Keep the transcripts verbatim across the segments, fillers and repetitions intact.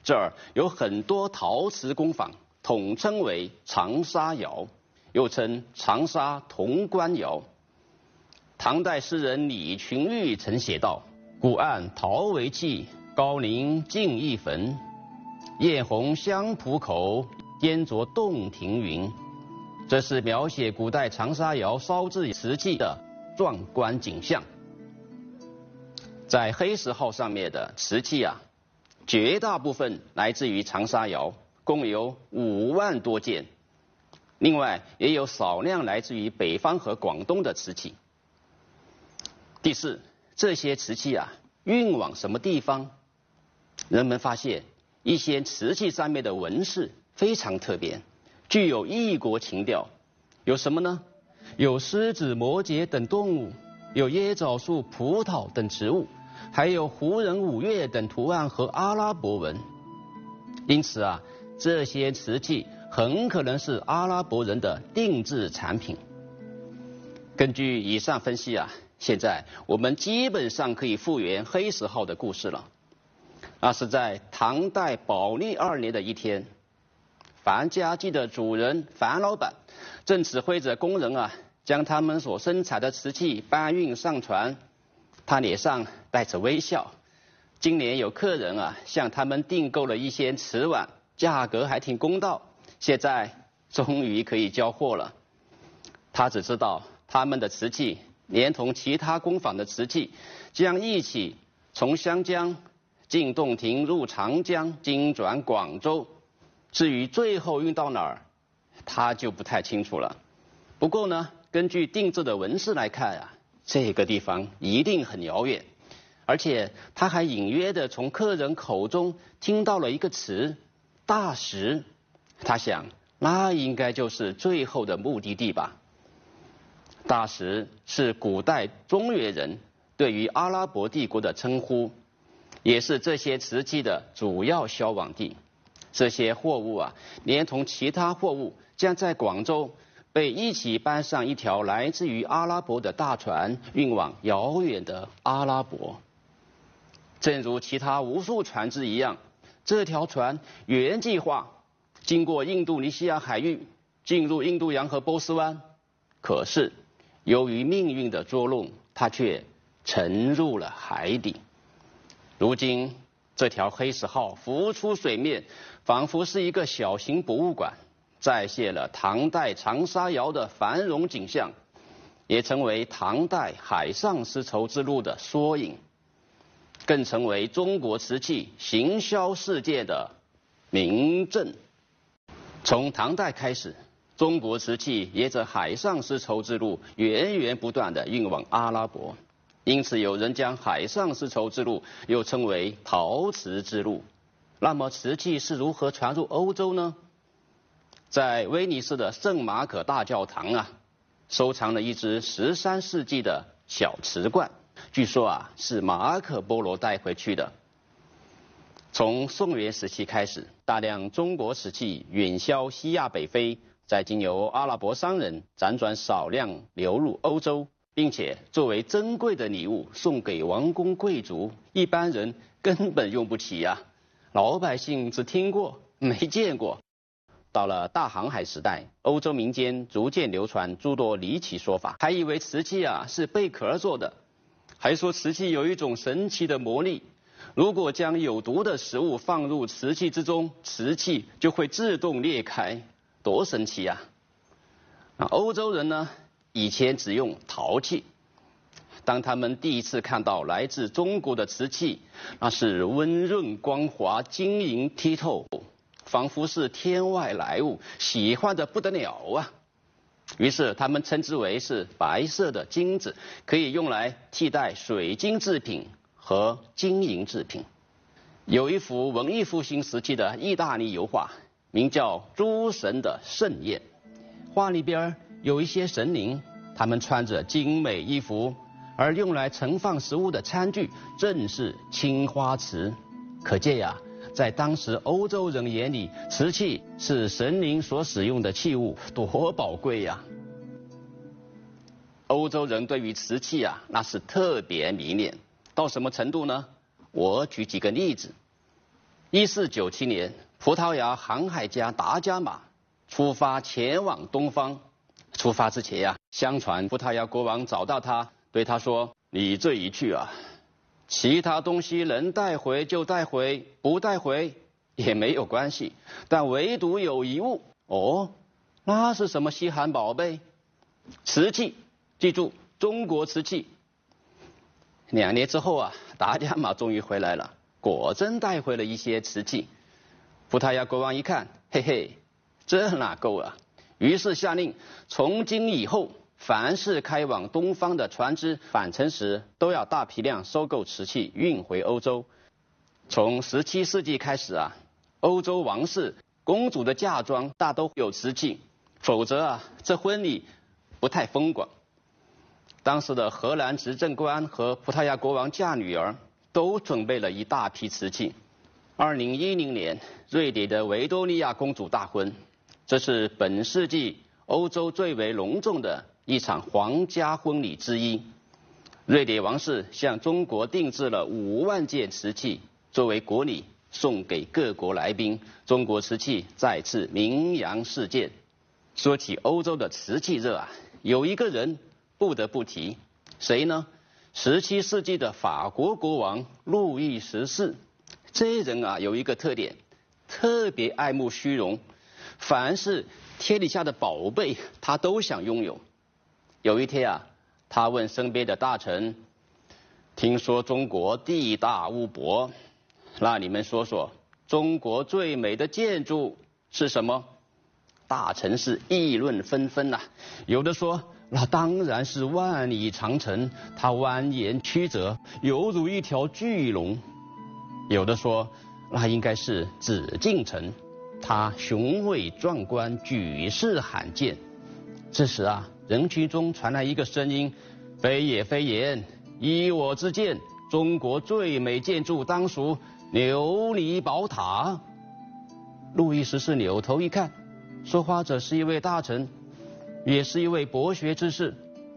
这儿有很多陶瓷工坊，统称为长沙窑，又称长沙潼关窑。唐代诗人李群玉曾写道：“古岸陶为器，高陵尽一坟。艳红香浦口，烟着洞庭云。”这是描写古代长沙窑烧制瓷器的壮观景象。在黑石号上面的瓷器啊，绝大部分来自于长沙窑，共有五万多件。另外也有少量来自于北方和广东的瓷器。第四，这些瓷器啊运往什么地方？人们发现一些瓷器上面的纹饰非常特别，具有异国情调。有什么呢？有狮子、摩羯等动物，有椰枣树、葡萄等植物，还有胡人五岳等图案和阿拉伯文。因此啊，这些瓷器很可能是阿拉伯人的定制产品。根据以上分析啊，现在我们基本上可以复原黑石号的故事了。那是在唐代宝历二年的一天，樊家记的主人樊老板正指挥着工人啊，将他们所生产的瓷器搬运上船。他脸上带着微笑。今年有客人啊向他们订购了一些瓷碗，价格还挺公道，现在终于可以交货了。他只知道他们的瓷器连同其他工坊的瓷器将一起从湘江进洞庭入长江，经转广州。至于最后运到哪儿，他就不太清楚了。不过呢，根据定制的纹饰来看啊，这个地方一定很遥远。而且他还隐约的从客人口中听到了一个词“大石”，他想那应该就是最后的目的地吧。大石是古代中原人对于阿拉伯帝国的称呼，也是这些瓷器的主要销往地。这些货物啊，连同其他货物将在广州被一起搬上一条来自于阿拉伯的大船，运往遥远的阿拉伯。正如其他无数船只一样，这条船原计划经过印度尼西亚海域，进入印度洋和波斯湾。可是由于命运的捉弄，它却沉入了海底。如今这条黑石号浮出水面，仿佛是一个小型博物馆，再现了唐代长沙窑的繁荣景象，也成为唐代海上丝绸之路的缩影，更成为中国瓷器行销世界的明证。从唐代开始，中国瓷器沿着海上丝绸之路源源不断地运往阿拉伯，因此有人将海上丝绸之路又称为陶瓷之路。那么瓷器是如何传入欧洲呢？在威尼斯的圣马可大教堂啊，收藏了一只十三世纪的小瓷罐，据说啊是马可波罗带回去的。从宋元时期开始，大量中国瓷器远销西亚北非，再经由阿拉伯商人辗转少量流入欧洲，并且作为珍贵的礼物送给王公贵族，一般人根本用不起呀、啊，老百姓只听过没见过。到了大航海时代，欧洲民间逐渐流传诸多离奇说法，还以为瓷器啊是贝壳做的，还说瓷器有一种神奇的魔力，如果将有毒的食物放入瓷器之中，瓷器就会自动裂开，多神奇啊！那欧洲人呢，以前只用陶器，当他们第一次看到来自中国的瓷器，那是温润光滑、晶莹剔透，仿佛是天外来物，喜欢得不得了啊！于是他们称之为是白色的金子，可以用来替代水晶制品和金银制品。有一幅文艺复兴时期的意大利油画，名叫《诸神的盛宴》，画里边有一些神灵，他们穿着精美衣服，而用来盛放食物的餐具正是青花瓷。可见呀，在当时欧洲人眼里，瓷器是神灵所使用的器物，多宝贵呀！欧洲人对于瓷器啊，那是特别迷恋，到什么程度呢？我举几个例子。 一四九七年，葡萄牙航海家达伽马出发前往东方。出发之前呀、啊，相传葡萄牙国王找到他，对他说：“你这一去啊，其他东西能带回就带回，不带回也没有关系，但唯独有一物。哦，那是什么稀罕宝贝？瓷器，记住，中国瓷器。”两年之后啊，达伽马终于回来了，果真带回了一些瓷器。葡萄牙国王一看，嘿嘿，这哪够啊！于是下令，从今以后，凡是开往东方的船只返程时，都要大批量收购瓷器运回欧洲。从十七世纪开始啊，欧洲王室公主的嫁妆大都有瓷器，否则啊，这婚礼不太风光。当时的荷兰执政官和葡萄牙国王嫁女儿都准备了一大批瓷器。二零一零年，瑞典的维多利亚公主大婚，这是本世纪欧洲最为隆重的一场皇家婚礼之一。瑞典王室向中国定制了五万件瓷器，作为国礼送给各国来宾。中国瓷器再次名扬世界。说起欧洲的瓷器热啊，有一个人不得不提，谁呢？十七世纪的法国国王路易十四。这人啊有一个特点，特别爱慕虚荣，凡是天底下的宝贝他都想拥有。有一天啊，他问身边的大臣：“听说中国地大物博，那你们说说，中国最美的建筑是什么？”大臣是议论纷纷呐、啊，有的说那当然是万里长城，它蜿蜒曲折，犹如一条巨龙；有的说那应该是紫禁城，它雄伟壮观，举世罕见。这时啊，人群中传来一个声音：“非也非也，依我之见，中国最美建筑当属琉璃宝塔。”路易十四扭头一看，说话者是一位大臣，也是一位博学之士。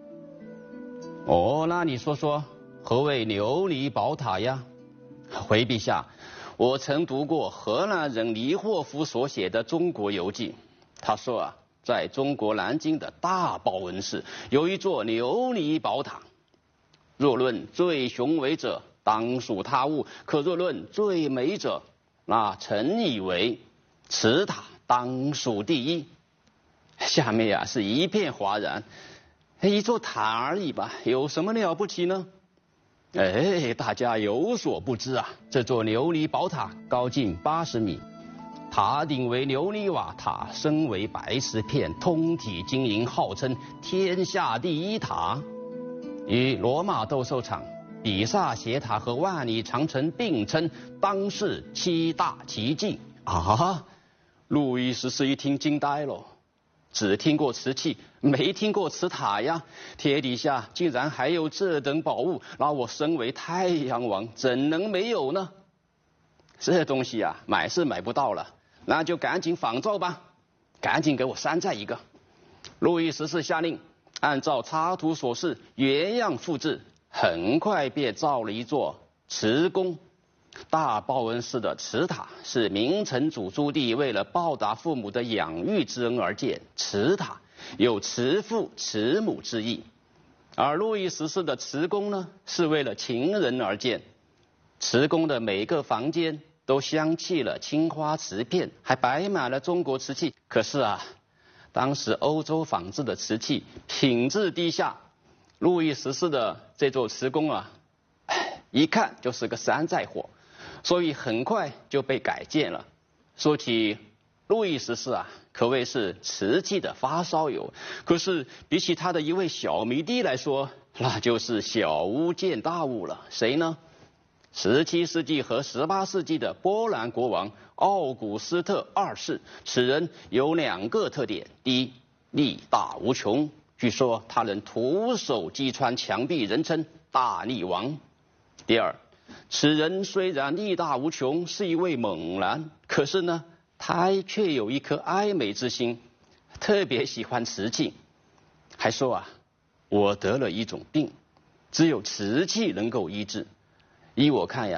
哦，那你说说，何谓琉璃宝塔呀？回陛下，我曾读过荷兰人黎霍夫所写的《中国游记》，他说啊，在中国南京的大报恩寺有一座琉璃宝塔，若论最雄伟者，当属他物；可若论最美者，那臣以为此塔当属第一。下面呀、啊、是一片哗然，一座塔而已吧，有什么了不起呢？哎，大家有所不知啊，这座琉璃宝塔高近八十米，塔顶为琉璃瓦塔，身为白瓷片，通体晶莹，号称天下第一塔。与罗马斗兽场、比萨斜塔和万里长城并称当世七大奇迹啊！路易十四一听惊呆了，只听过瓷器，没听过瓷塔呀！天底下竟然还有这等宝物，那我身为太阳王怎能没有呢？这东西啊，买是买不到了，那就赶紧仿造吧，赶紧给我山寨一个。路易十四下令，按照插图所示原样复制，很快便造了一座慈宫。大报恩寺的慈塔是明成祖朱棣为了报答父母的养育之恩而建，慈塔有慈父慈母之意。而路易十四的慈宫呢，是为了情人而建。慈宫的每个房间都镶嵌了青花瓷片，还摆满了中国瓷器。可是啊，当时欧洲仿制的瓷器品质低下，路易十四的这座慈宫啊，一看就是个山寨货，所以很快就被改建了。说起路易十四啊，可谓是瓷器的发烧友。可是比起他的一位小迷弟来说，那就是小巫见大巫了。谁呢？十七世纪和十八世纪的波兰国王奥古斯特二世。此人有两个特点：第一，力大无穷，据说他能徒手击穿墙壁，人称大力王。第二，此人虽然力大无穷，是一位猛男，可是呢，他却有一颗爱美之心，特别喜欢瓷器。还说啊，我得了一种病，只有瓷器能够医治。依我看呀，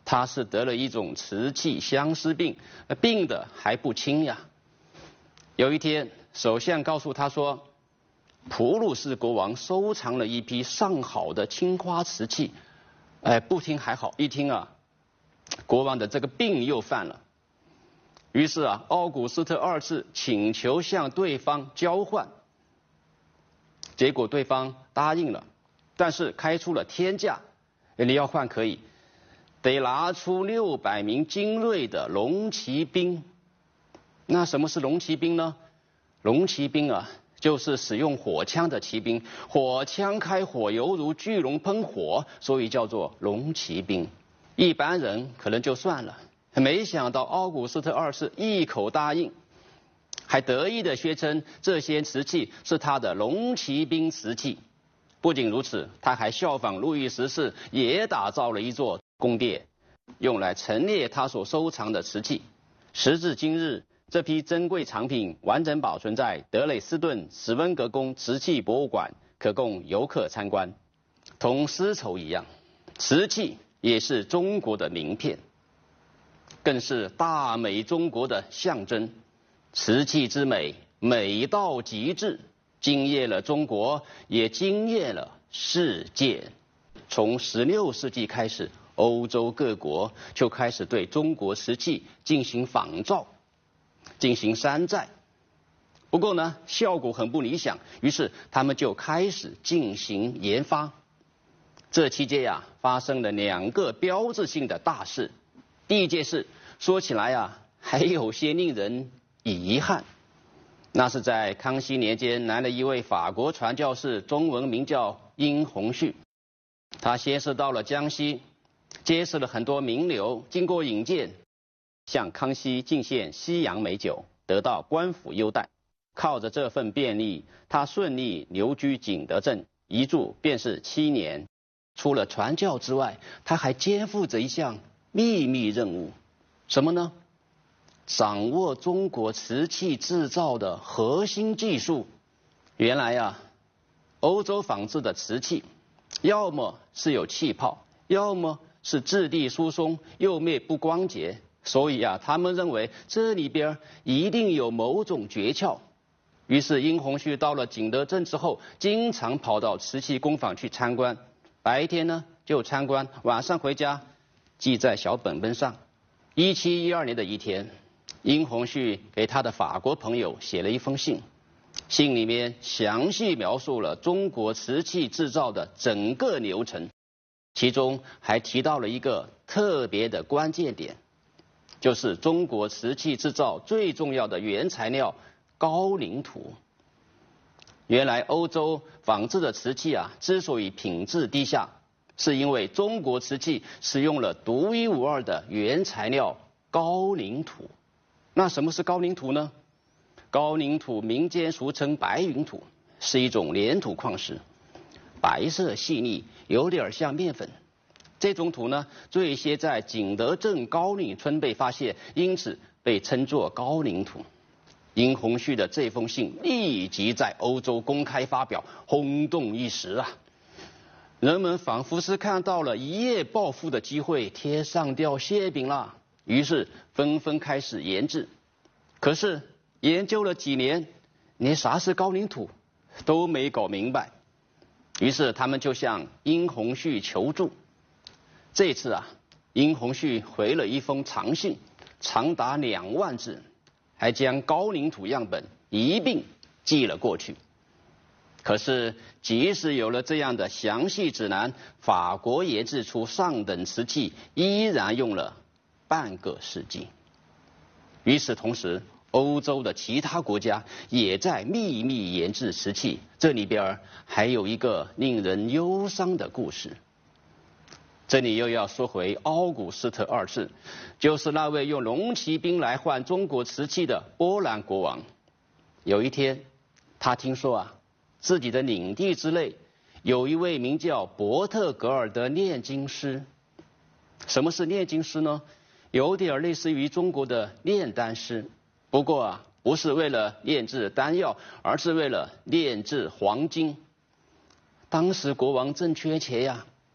他是得了一种瓷器相思病，病的还不轻呀。有一天，首相告诉他说，普鲁士国王收藏了一批上好的青花瓷器。哎，不听还好，一听啊，国王的这个病又犯了。于是啊，奥古斯特二世请求向对方交换，结果对方答应了，但是开出了天价，你要换可以，得拿出六百名精锐的龙骑兵。那什么是龙骑兵呢？龙骑兵啊，就是使用火枪的骑兵，火枪开火犹如巨龙喷火，所以叫做龙骑兵。一般人可能就算了，没想到奥古斯特二世一口答应，还得意地宣称这些瓷器是他的龙骑兵瓷器。不仅如此，他还效仿路易十四，也打造了一座宫殿，用来陈列他所收藏的瓷器。时至今日，这批珍贵藏品完整保存在德累斯顿史温格宫瓷器博物馆，可供游客参观。同丝绸一样，瓷器也是中国的名片，更是大美中国的象征。瓷器之美，美到极致，惊艳了中国，也惊艳了世界。从十六世纪开始，欧洲各国就开始对中国瓷器进行仿造，进行山寨。不过呢，效果很不理想，于是他们就开始进行研发。这期间呀，发生了两个标志性的大事。第一件事说起来啊，还有些令人遗憾。那是在康熙年间，来了一位法国传教士，中文名叫殷洪绪。他先是到了江西，结识了很多名流，经过引荐，向康熙进献西洋美酒，得到官府优待。靠着这份便利，他顺利留居景德镇，一住便是七年。除了传教之外，他还肩负着一项秘密任务，什么呢？掌握中国瓷器制造的核心技术。原来啊，欧洲仿制的瓷器，要么是有气泡，要么是质地疏松，釉面不光洁。所以啊，他们认为这里边一定有某种诀窍。于是殷洪绪到了景德镇之后，经常跑到瓷器工坊去参观。白天呢就参观，晚上回家记在小本本上。一七一二年的一天，殷洪绪给他的法国朋友写了一封信，信里面详细描述了中国瓷器制造的整个流程，其中还提到了一个特别的关键点，就是中国瓷器制造最重要的原材料高岭土。原来欧洲仿制的瓷器啊，之所以品质低下，是因为中国瓷器使用了独一无二的原材料高岭土。那什么是高岭土呢？高岭土民间俗称白云土，是一种粘土矿石，白色细腻，有点像面粉。这种土呢，最先在景德镇高岭村被发现，因此被称作高岭土。殷洪绪的这封信立即在欧洲公开发表，轰动一时啊！人们仿佛是看到了一夜暴富的机会，天上掉馅饼了，于是纷纷开始研制。可是研究了几年，连啥是高岭土都没搞明白，于是他们就向殷洪绪求助。这次啊，殷洪绪回了一封长信，长达两万字，还将高岭土样本一并寄了过去。可是即使有了这样的详细指南，法国研制出上等瓷器依然用了半个世纪。与此同时，欧洲的其他国家也在秘密研制瓷器，这里边还有一个令人忧伤的故事。这里又要说回奥古斯特二世，就是那位用龙骑兵来换中国瓷器的波兰国王。有一天，他听说啊，自己的领地之内有一位名叫伯特格尔的炼金师。什么是炼金师呢？有点类似于中国的炼丹师，不过啊，不是为了炼制丹药，而是为了炼制黄金。当时国王正缺钱呀，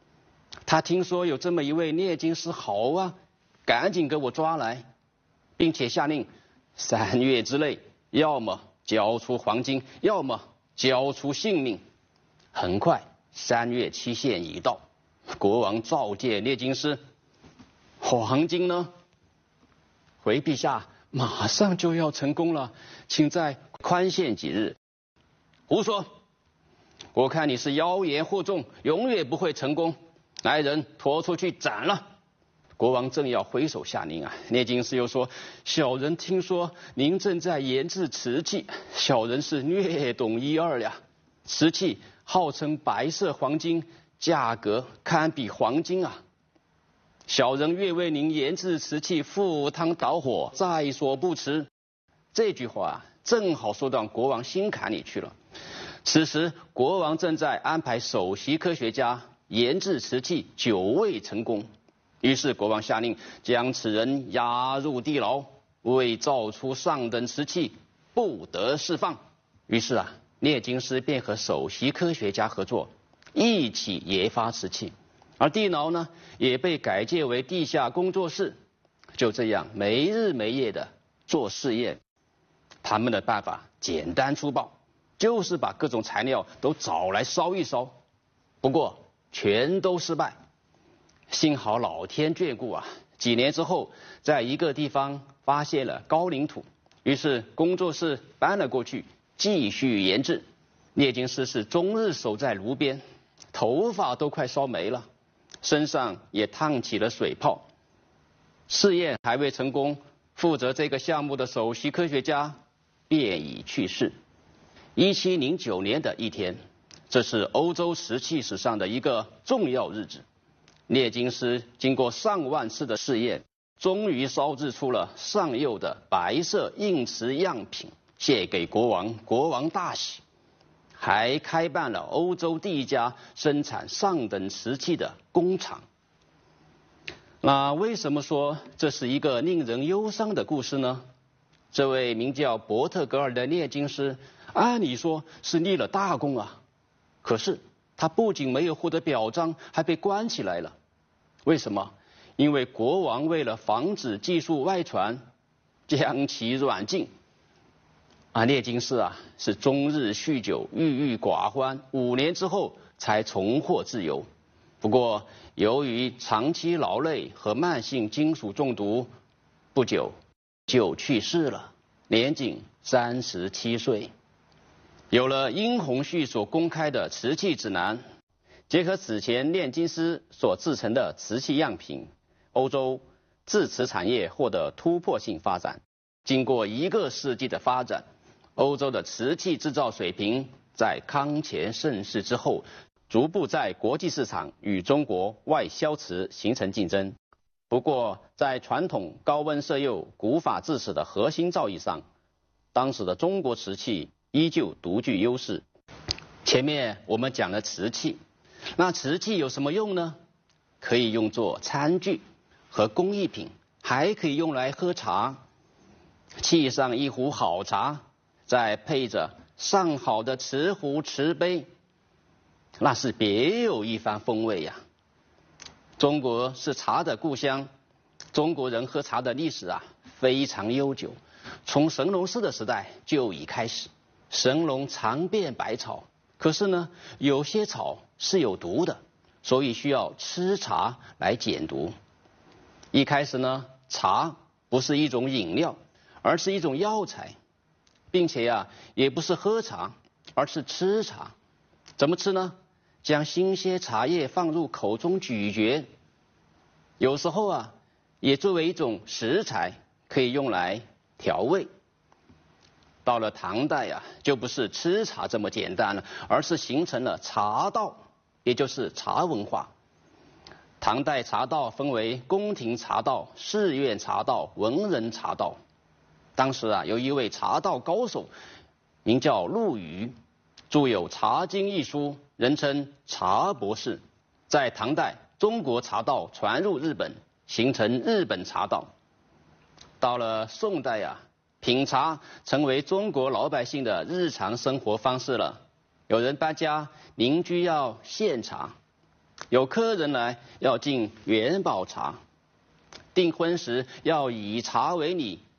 他听说有这么一位炼金师，好啊，赶紧给我抓来，并且下令三月之内，要么交出黄金，要么交出性命。很快，三月期限已到，国王召见炼金师，黄金呢？回陛下，马上就要成功了，请再宽限几日。胡说！我看你是妖言惑众，永远不会成功。来人，拖出去斩了！国王正要挥手下令啊，炼金师又说：“小人听说您正在研制瓷器，小人是略懂一二呀。瓷器号称白色黄金，价格堪比黄金啊！小人愿为您研制瓷器，赴汤蹈火，在所不辞。”这句话啊，正好说到国王心坎里去了。此时，国王正在安排首席科学家研制瓷器，久未成功。于是国王下令将此人押入地牢，未造出上等瓷器，不得释放。于是啊，炼金师便和首席科学家合作，一起研发瓷器。而地牢呢，也被改建为地下工作室。就这样，没日没夜的做试验。他们的办法简单粗暴，就是把各种材料都找来烧一烧。不过全都失败。幸好老天眷顾啊！几年之后，在一个地方发现了高岭土，于是工作室搬了过去，继续研制。炼金师是终日守在炉边，头发都快烧没了，身上也烫起了水泡。试验还未成功，负责这个项目的首席科学家便已去世。一七零九年的一天，这是欧洲瓷器史上的一个重要日子。炼金师经过上万次的试验，终于烧制出了上釉的白色硬瓷样品，献给国王。国王大喜，还开办了欧洲第一家生产上等瓷器的工厂。那为什么说这是一个令人忧伤的故事呢？这位名叫伯特格尔的炼金师，按理说是立了大功啊，可是他不仅没有获得表彰，还被关起来了。为什么？因为国王为了防止技术外传，将其软禁。啊，炼金师啊，是终日酗酒，郁郁寡欢，五年之后才重获自由。不过，由于长期劳累和慢性金属中毒，不久就去世了，年仅三十七岁。有了殷洪旭所公开的瓷器指南，结合此前炼金师所制成的瓷器样品，欧洲制瓷产业获得突破性发展。经过一个世纪的发展，欧洲的瓷器制造水平在康乾盛世之后，逐步在国际市场与中国外销瓷形成竞争。不过，在传统高温色釉、古法制瓷的核心造诣上，当时的中国瓷器依旧独具优势。前面我们讲了瓷器，那瓷器有什么用呢？可以用作餐具和工艺品，还可以用来喝茶。沏上一壶好茶，再配着上好的瓷壶瓷杯，那是别有一番风味呀。中国是茶的故乡，中国人喝茶的历史啊非常悠久，从神农氏的时代就已开始。神农尝遍百草，可是呢，有些草是有毒的，所以需要吃茶来减毒。一开始呢，茶不是一种饮料，而是一种药材，并且呀、啊，也不是喝茶，而是吃茶。怎么吃呢？将新鲜茶叶放入口中咀嚼，有时候啊，也作为一种食材，可以用来调味。到了唐代啊，就不是吃茶这么简单了，而是形成了茶道，也就是茶文化。唐代茶道分为宫廷茶道、寺院茶道、文人茶道。当时啊，有一位茶道高手，名叫陆羽，著有《茶经》一书，人称茶博士。在唐代，中国茶道传入日本，形成日本茶道。到了宋代啊，品茶成为中国老百姓的日常生活方式了。有人搬家，邻居要献茶， 有客人来要敬元宝茶，订婚时要以茶为礼，